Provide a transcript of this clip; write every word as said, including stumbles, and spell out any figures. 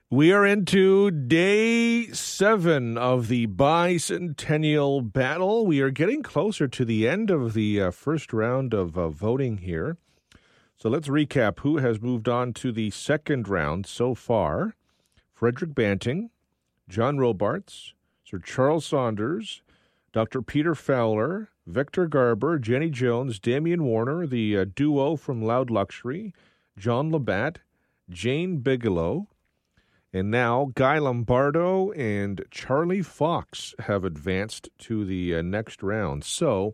We are into day seven of the bicentennial battle. We are getting closer to the end of the uh, first round of uh, voting here. So let's recap who has moved on to the second round so far. Frederick Banting, John Robarts, Sir Charles Saunders, Doctor Peter Fowler, Victor Garber, Jenny Jones, Damian Warner, the uh, duo from Loud Luxury, John Labatt, Jane Bigelow, and now Guy Lombardo and Charlie Fox have advanced to the uh, next round. So